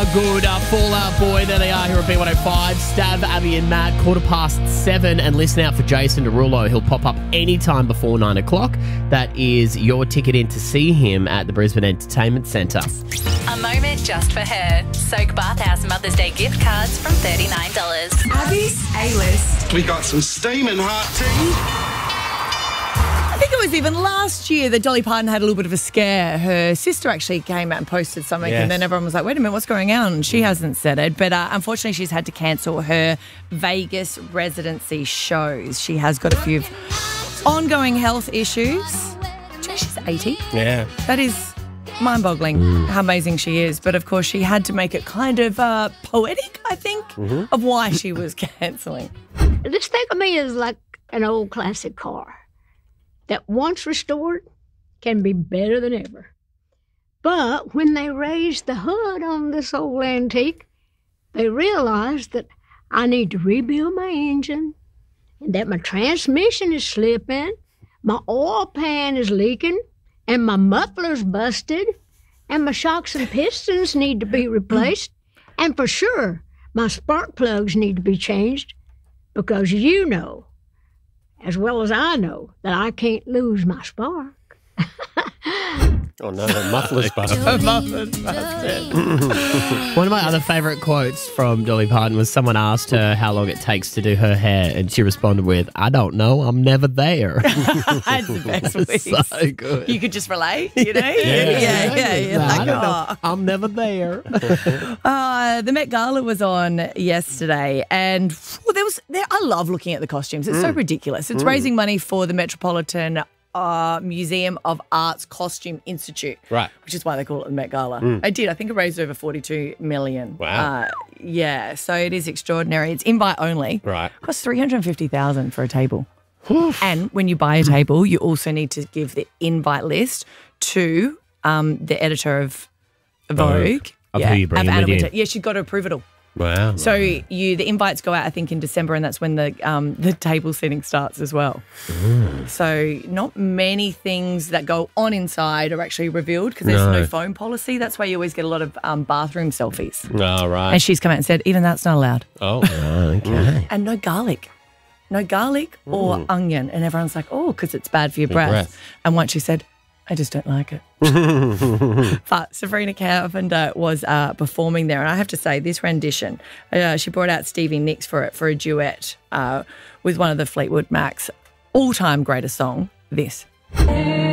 good. Fallout Boy, there they are here at B105. Stav, Abby and Matt, 7:15. And listen out for Jason Derulo. He'll pop up anytime before 9 o'clock. That is your ticket in to see him at the Brisbane Entertainment Centre. A moment just for her. Soak Bathhouse Mother's Day gift cards from $39. Abby's A-list. We got some steaming hot tea. I think it was even last year that Dolly Parton had a little bit of a scare. Her sister actually came out and posted something, and then everyone was like, wait a minute, what's going on? She hasn't said it. But unfortunately, she's had to cancel her Vegas residency shows. She has got a few ongoing health issues. She's 80. Yeah. That is mind-boggling how amazing she is. But, of course, she had to make it kind of poetic, I think, of why she was cancelling. Just think of me as like an old classic car that once restored can be better than ever. But when they raised the hood on this old antique, they realized that I need to rebuild my engine and that my transmission is slipping, my oil pan is leaking, and my muffler's busted, and my shocks and pistons need to be replaced, and for sure, my spark plugs need to be changed, because you know, as well as I know, that I can't lose my spark. Oh, no, the muffler's busted. One of my other favourite quotes from Dolly Parton was someone asked her how long it takes to do her hair, and she responded with, I don't know, I'm never there. That's the best weeks. So good. You could just relate, you know? I Like, don't know. oh. I'm never there. The Met Gala was on yesterday, and I love looking at the costumes. It's so ridiculous. It's raising money for the Metropolitan Museum of Art's Costume Institute, Right. which is why they call it the Met Gala. I think it raised over $42 million. Wow. So it is extraordinary. It's invite only. Right. It costs $350,000 for a table. And when you buy a table, you also need to give the invite list to the editor of Vogue. Of who you bring in with you. Yeah, she's got to approve it all. Wow. So the invites go out, I think, in December, and that's when the table seating starts as well. So not many things that go on inside are actually revealed because there's no phone policy. That's why you always get a lot of bathroom selfies. Oh, right. And she's come out and said, even that's not allowed. Oh, Okay. And no garlic. No garlic or onion. And everyone's like, oh, because it's bad for your breath. And once she said, I just don't like it. But Sabrina Carpenter was performing there. And I have to say, this rendition, she brought out Stevie Nicks for a duet with one of the Fleetwood Mac's all-time greatest song, this.